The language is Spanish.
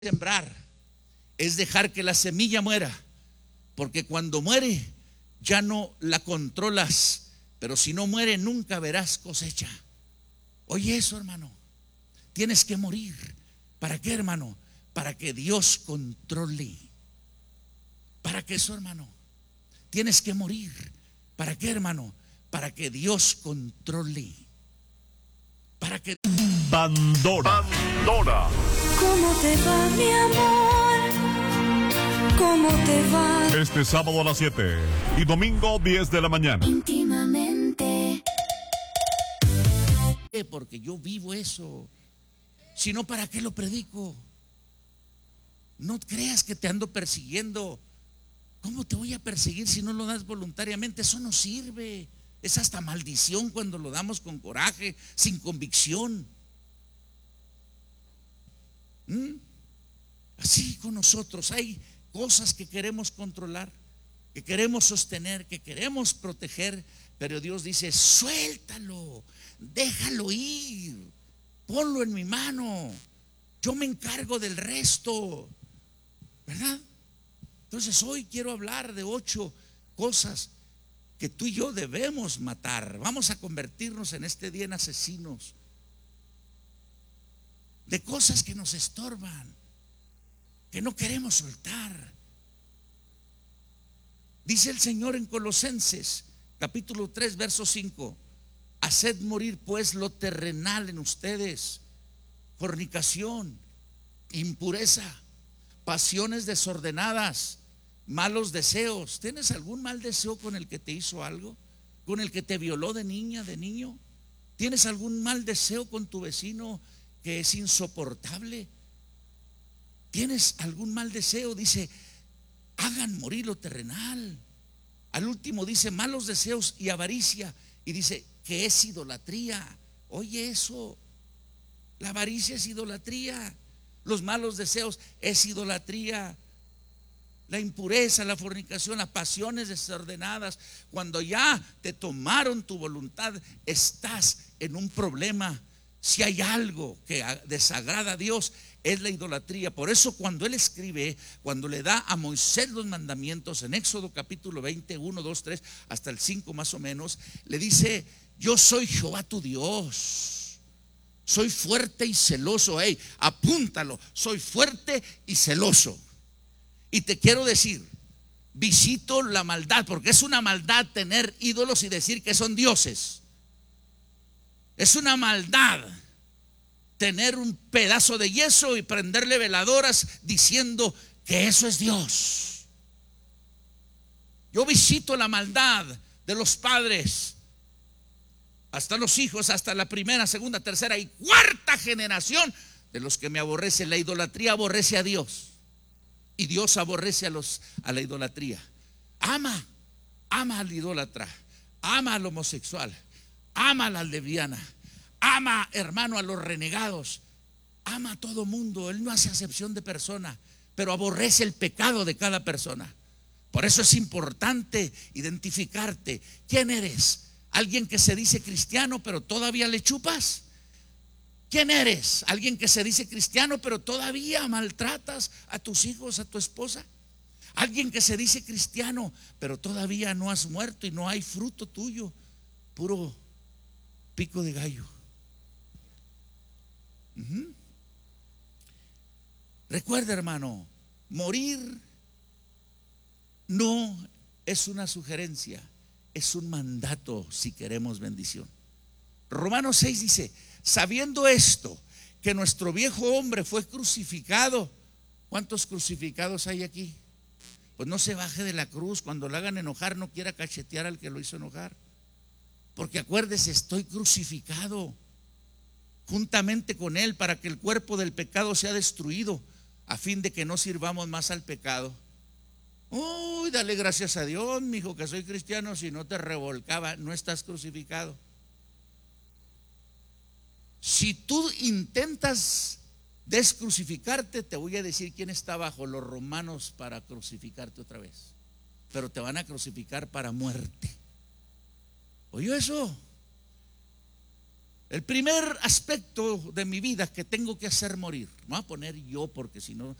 Sembrar es dejar que la semilla muera, porque cuando muere ya no la controlas, pero si no muere nunca verás cosecha. Oye eso, hermano, tienes que morir. ¿Para qué, hermano? Para que Dios controle. ¿Para qué eso, hermano? Tienes que morir. ¿Para qué, hermano? Para que Dios controle. Para que Pandora. ¿Cómo te va, mi amor? ¿Cómo te va? Este sábado a las 7 y domingo 10 de la mañana. Íntimamente. porque yo vivo eso. Si no, ¿para qué lo predico? No creas que te ando persiguiendo. ¿Cómo te voy a perseguir si no lo das voluntariamente? Eso no sirve. Es hasta maldición cuando lo damos con coraje, sin convicción. Así con nosotros hay cosas que queremos controlar, que queremos sostener, que queremos proteger, pero Dios dice: suéltalo, déjalo ir, ponlo en mi mano, yo me encargo del resto, ¿verdad? Entonces hoy quiero hablar de 8 cosas que tú y yo debemos matar. Vamos a convertirnos en este día en asesinos de cosas que nos estorban, que no queremos soltar. Dice el Señor en Colosenses capítulo 3 verso 5: haced morir pues lo terrenal en ustedes: fornicación, impureza, pasiones desordenadas, malos deseos. ¿Tienes algún mal deseo con el que te hizo algo? ¿Con el que te violó de niña, de niño? ¿Tienes algún mal deseo con tu vecino que es insoportable? ¿Tienes algún mal deseo? Dice: hagan morir lo terrenal. Al último dice: malos deseos y avaricia, y dice que es idolatría. Oye eso, la avaricia es idolatría, los malos deseos es idolatría, la impureza, la fornicación, las pasiones desordenadas. Cuando ya te tomaron tu voluntad, estás en un problema. Si hay algo que desagrada a Dios, es la idolatría. Por eso cuando Él escribe, cuando le da a Moisés los mandamientos en Éxodo capítulo 20, 1, 2, 3 hasta el 5 más o menos, le dice: yo soy Jehová tu Dios, soy fuerte y celoso. Hey, apúntalo, soy fuerte y celoso. Y te quiero decir, visito la maldad, porque es una maldad tener ídolos y decir que son dioses. Es una maldad tener un pedazo de yeso y prenderle veladoras diciendo que eso es Dios. Yo visito la maldad de los padres, hasta los hijos, hasta la primera, segunda, tercera y cuarta generación de los que me aborrecen. La idolatría aborrece a Dios y Dios aborrece a la idolatría. Ama al idólatra, ama al homosexual, ama a la lesbiana, ama, hermano, a los renegados, ama a todo mundo. Él no hace acepción de persona, pero aborrece el pecado de cada persona. Por eso es importante identificarte. ¿Quién eres? ¿Alguien que se dice cristiano pero todavía le chupas? ¿Quién eres? ¿Alguien que se dice cristiano pero todavía maltratas a tus hijos, a tu esposa? ¿Alguien que se dice cristiano pero todavía no has muerto y no hay fruto tuyo? Puro pico de gallo. Recuerda, hermano, morir no es una sugerencia, es un mandato si queremos bendición. Romanos 6 dice: sabiendo esto, que nuestro viejo hombre fue crucificado. ¿Cuántos crucificados hay aquí? Pues no se baje de la cruz. Cuando lo hagan enojar, no quiera cachetear al que lo hizo enojar, porque acuérdese, estoy crucificado juntamente con Él para que el cuerpo del pecado sea destruido, a fin de que no sirvamos más al pecado. Uy, dale gracias a Dios, mijo, que soy cristiano. Si no te revolcaba, no estás crucificado. Si tú intentas descrucificarte, te voy a decir quién está bajo los romanos para crucificarte otra vez. Pero te van a crucificar para muerte. ¿Oyó eso? El primer aspecto de mi vida que tengo que hacer morir, me voy a poner yo porque si no